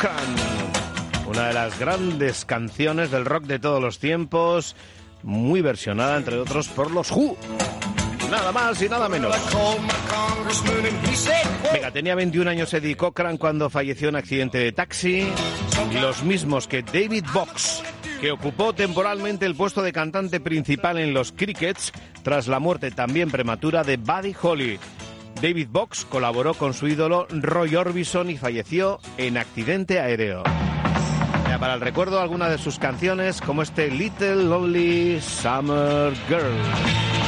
Cochran, una de las grandes canciones del rock de todos los tiempos, muy versionada, entre otros, por los Who. Nada más y nada menos. Venga, tenía 21 años Eddie Cochran cuando falleció en accidente de taxi. Los mismos que David Box, que ocupó temporalmente el puesto de cantante principal en los Crickets tras la muerte también prematura de Buddy Holly. David Box colaboró con su ídolo Roy Orbison y falleció en accidente aéreo. Para el recuerdo, alguna de sus canciones, como este Little Lonely Summer Girl.